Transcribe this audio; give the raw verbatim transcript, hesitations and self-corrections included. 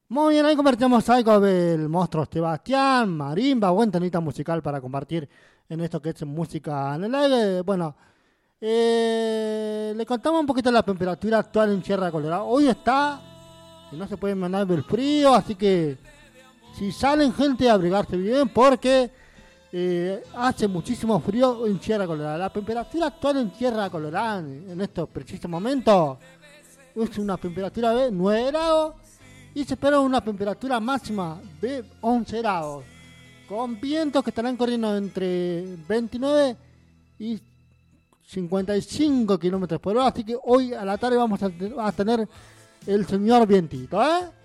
Muy bien, ahí convertimos Psycho del monstruo Sebastián, marimba, buen tonita musical para compartir en esto que es música en el aire. Bueno, eh, le contamos un poquito la temperatura actual en Sierra Colorado. Hoy está, y no se puede mandar del frío, así que si salen gente a abrigarse bien porque eh, hace muchísimo frío en Sierra Colorado. La temperatura actual en Sierra Colorado en estos precisos momentos es una temperatura de nueve grados. Y se espera una temperatura máxima de once grados, con vientos que estarán corriendo entre veintinueve y cincuenta y cinco kilómetros por hora. Así que hoy a la tarde vamos a, a tener el señor vientito, ¿eh?